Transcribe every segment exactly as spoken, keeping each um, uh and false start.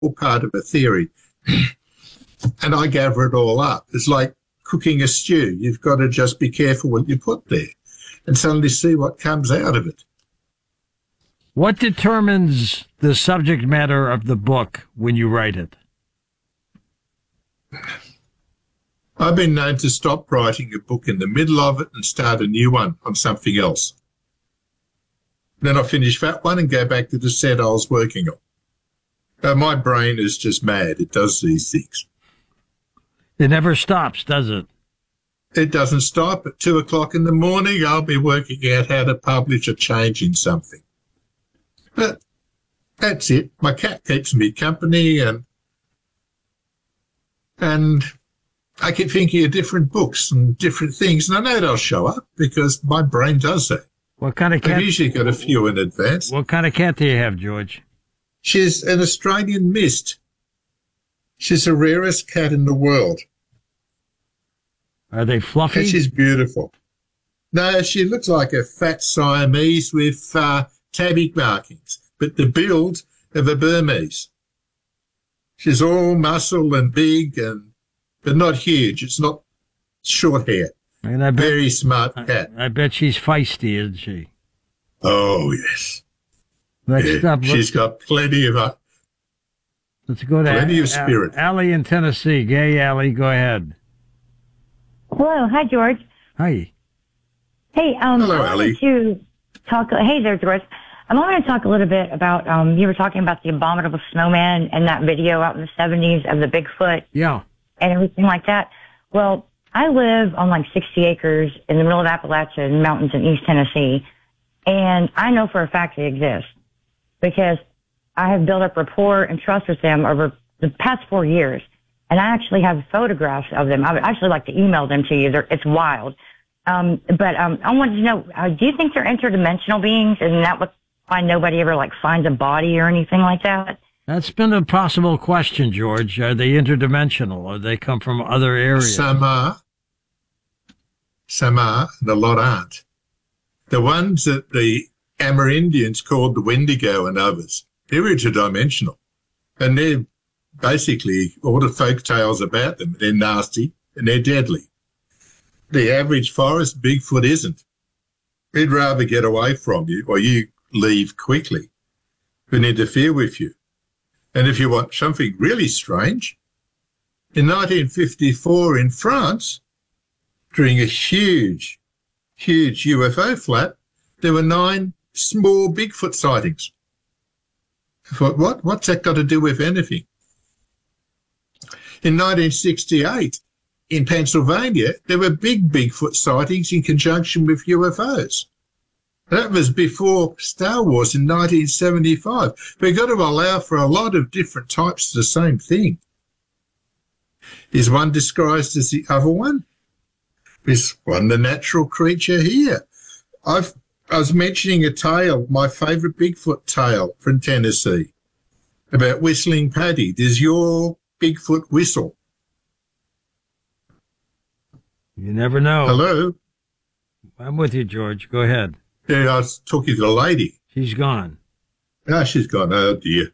part of a theory, and I gather it all up. It's like cooking a stew. You've got to just be careful what you put there and suddenly see what comes out of it. What determines the subject matter of the book when you write it? I've been known to stop writing a book in the middle of it and start a new one on something else. Then I finish that one and go back to the set I was working on. Uh, my brain is just mad. It does these things. It never stops, does it? It doesn't stop. At two o'clock in the morning, I'll be working out how to publish a change in something. But that's it. My cat keeps me company, and and I keep thinking of different books and different things, and I know they'll show up because my brain does that. What kind of cat? I've usually got a few in advance. What kind of cat do you have, George? She's an Australian mist. She's the rarest cat in the world. Are they fluffy? And she's beautiful. No, she looks like a fat Siamese with uh, tabby markings, but the build of a Burmese. She's all muscle and big, and but not huge. It's not short hair. And I bet, Very smart cat. I, I bet she's feisty, isn't she? Oh, yes. Next yeah, up, she's got plenty of uh, let's go to plenty of spirit. Allie in Tennessee. Gay Allie, go ahead. Hello. Hi, George. Hi. Hey, um, Hello, I Allie. wanted to talk. Hey there, George. I wanted to talk a little bit about, um, you were talking about the abominable snowman and that video out in the seventies of the Bigfoot. Yeah. And everything like that. Well, I live on like sixty acres in the middle of Appalachian Mountains in East Tennessee, and I know for a fact they exist because I have built up rapport and trust with them over the past four years, and I actually have photographs of them. I would actually like to email them to you. They're, it's wild. Um, but um, I wanted to know, uh, do you think they're interdimensional beings, and that what, why nobody ever like finds a body or anything like that? That's been a possible question, George. Are they interdimensional, or they come from other areas? Some are. Some are, and a lot aren't. The ones that the Amerindians called the Wendigo and others, they're interdimensional. And they're basically, all the folk tales about them, they're nasty and they're deadly. The average forest Bigfoot isn't. He'd rather get away from you, or you leave quickly, than interfere with you. And if you want something really strange, in nineteen fifty-four in France, during a huge, huge U F O flat, there were nine small Bigfoot sightings. I thought, what? What's that got to do with anything? In nineteen sixty-eight, in Pennsylvania, there were big Bigfoot sightings in conjunction with U F Os. That was before Star Wars in nineteen seventy-five. We've got to allow for a lot of different types of the same thing. Is one disguised as the other one? Is one the natural creature here? I've, I was mentioning a tale, my favourite Bigfoot tale from Tennessee, about Whistling Paddy. Does your Bigfoot whistle? You never know. Hello? I'm with you, George. Go ahead. Yeah, I was talking to the lady. She's gone. Ah, she's gone. Oh, dear.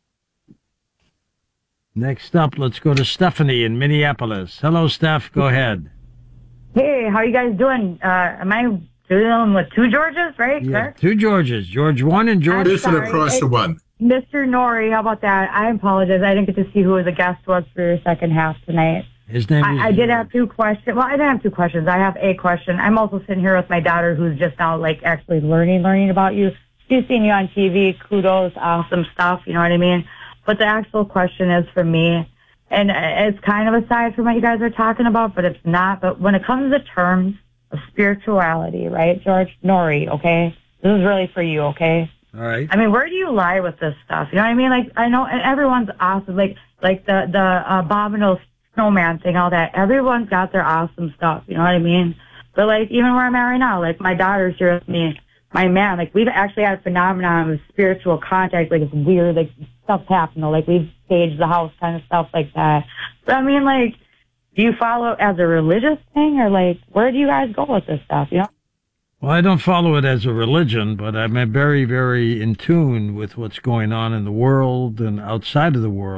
Next up, let's go to Stephanie in Minneapolis. Hello, Steph. Go ahead. Hey, how are you guys doing? Uh, am I dealing with two Georges, right? Yeah, Correct? two Georges. George one and George Two I'm for the sorry. price It- of one. Mister Nori, how about that? I apologize. I didn't get to see who the guest was for your second half tonight. His name is I, I did have two questions. Well, I didn't have two questions. I have a question. I'm also sitting here with my daughter who's just now, like, actually learning, learning about you. She's seen you on T V. Kudos. Awesome stuff. You know what I mean? But the actual question is for me, and it's kind of aside from what you guys are talking about, but it's not. But when it comes to terms of spirituality, right, George? Nori, okay? This is really for you, okay? All right. I mean, where do you lie with this stuff? You know what I mean? Like, I know, and everyone's awesome. Like, like the, the uh, abominable snowman thing, all that. Everyone's got their awesome stuff. You know what I mean? But, like, even where I'm at right now, like, my daughter's here with me, my man, like, we've actually had a phenomenon of spiritual contact. Like, it's weird, like, stuff happening. Like, we've staged the house kind of stuff like that. But, I mean, like, do you follow as a religious thing, or, like, where do you guys go with this stuff, you know? Well, I don't follow it as a religion, but I'm very, very in tune with what's going on in the world and outside of the world.